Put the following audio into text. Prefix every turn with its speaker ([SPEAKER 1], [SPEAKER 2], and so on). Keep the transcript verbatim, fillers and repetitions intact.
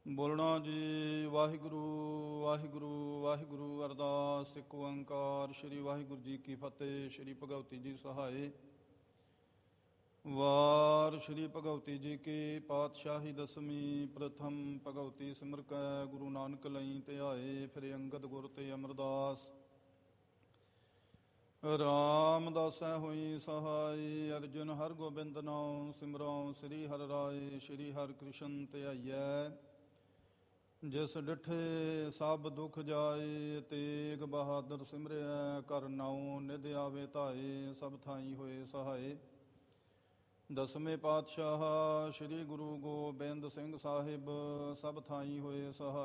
[SPEAKER 1] ਬੋਲਣਾ ਜੀ। ਵਾਹਿਗੁਰੂ ਵਾਹਿਗੁਰੂ ਵਾਹਿਗੁਰੂ। ਅਰਦਾਸ ਇੱਕ ਓੰਕਾਰ ਸ੍ਰੀ ਵਾਹਿਗੁਰੂ ਜੀ ਕੀ ਫਤਿਹ। ਸ੍ਰੀ ਭਗਵਤੀ ਜੀ ਸਹਾਏ। ਵਾਰ ਸ੍ਰੀ ਭਗਵਤੀ ਜੀ ਕੀ ਪਾਤਸ਼ਾਹੀ ਦਸਵੀਂ। ਪ੍ਰਥਮ ਭਗਵਤੀ ਸਿਮਰ ਕੈ ਗੁਰੂ ਨਾਨਕ ਲਈ ਧਿਆਏ। ਫਿਰ ਅੰਗਦ ਗੁਰ ਤੇ ਅਮਰਦਾਸ ਰਾਮਦਾਸੈ ਹੋਈ ਸਹਾਈ। ਅਰਜੁਨ ਹਰ ਗੋਬਿੰਦ ਨਾਉ ਸਿਮਰਉ ਸ੍ਰੀ ਹਰਿ ਰਾਏ। ਸ੍ਰੀ ਹਰਿ ਕ੍ਰਿਸ਼ਨ ਧਿਆਈਐ ਜਿਸ ਡਿਠੇ ਸਭ ਦੁਖ ਜਾਏ। ਤੇਗ ਬਹਾਦਰ ਸਿਮਰਿਆ ਕਰ ਨਾਉ ਨਿਧ ਆਵੇ ਧਾਏ। ਸਭ ਥਾਈ ਹੋਏ ਸਹਾਏ। ਦਸਵੇਂ ਪਾਤਸ਼ਾਹ ਸ੍ਰੀ ਗੁਰੂ ਗੋਬਿੰਦ ਸਿੰਘ ਸਾਹਿਬ ਸਭ ਥਾਈ ਹੋਏ ਸਹਾਏ।